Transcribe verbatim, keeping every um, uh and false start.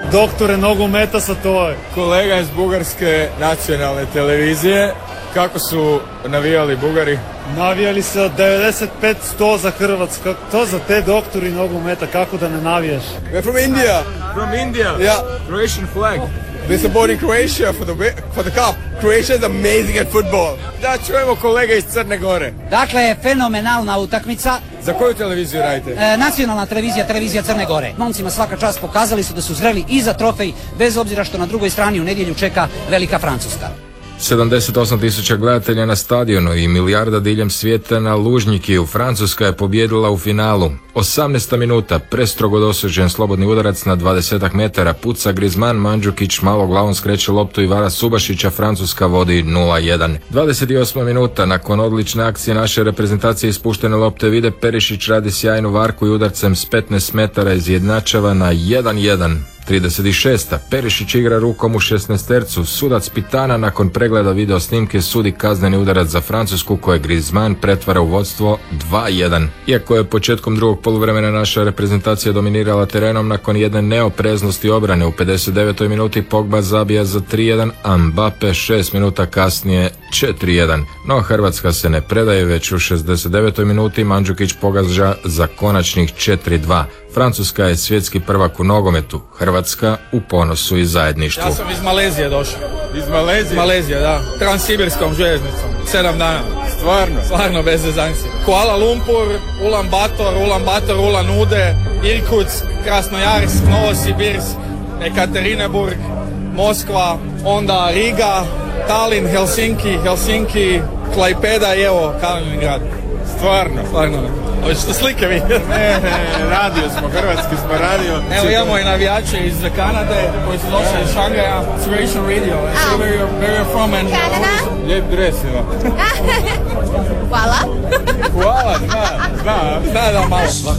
doktore nogometa sa tvoje. Kolega iz bugarske nacionalne televizije, kako su navijali Bugari? Navijali se od devedeset pet sto za Hrvatsku. To za te doktori nogometa, kako da ne navijaš? We're from India. From India? Yeah. Croatian flag. They're supporting Croatia for the, for the cup. Croatia is amazing at football. Da, čujemo kolega iz Crne Gore. Dakle, fenomenalna utakmica. Za koju televiziju radite? E, nacionalna televizija, televizija Crne Gore. Momcima svaka čast, pokazali su da su zreli i za trofej, bez obzira što na drugoj strani u nedjelju čeka velika Francuska. sedamdeset osam tisuća gledatelja na stadionu i milijarda diljem svijeta na Lužnjikiju. Francuska je pobjedila u finalu. osamnaesta minuta, prestrogo dosuđen slobodni udarac na dvadesetak metara, puca Griezmann, Mandžukić malo glavom skreće loptu i vara Subašića, Francuska vodi nula jedan. dvadeset osma minuta, nakon odlične akcije naše reprezentacije ispuštene lopte vide Perišić radi sjajnu varku i udarcem s petnaest metara izjednačava na jedan jedan. trideset šesta. Perišić igra rukom u šesnaestercu. Sudac Pitana nakon pregleda video snimke sudi kazneni udarac za Francusku koje Griezmann pretvara u vodstvo dva jedan. Iako je početkom drugog poluvremena naša reprezentacija dominirala terenom, nakon jedne neopreznosti obrane u pedeset devetoj minuti Pogba zabija za tri jedan, a Mbappe šest minuta kasnije četiri jedan. No Hrvatska se ne predaje, već u šezdeset devetoj minuti Mandžukić pogađa za konačnih četiri dva. Francuska je svjetski prvak u nogometu, Hrvatska u ponosu i zajedništvu. Ja sam iz Malezije došao. Iz Malezije? Malezije, da. Transsibirskom željeznicom. Sedam dana. Stvarno? Stvarno, bez zezancije. Kuala Lumpur, Ulan Bator, Ulan Bator, Ulan Ude, Irkutsk, Krasnojarsk, Novosibirsk, Ekaterinburg, Moskva, onda Riga, Tallinn, Helsinki, Helsinki, Klaipeda i evo Kaliningrad. Stvarno? Stvarno. Hoćete slike vi? Ne, ne, radio smo, hrvatski smo radio. Evo imamo i navijače iz Kanade koji su došli iz Šangaja. Croatian Radio. So where you're, where you're from and... Canada? Lijep dres ima. Hvala. Hvala, zna, zna. Da, da, malo.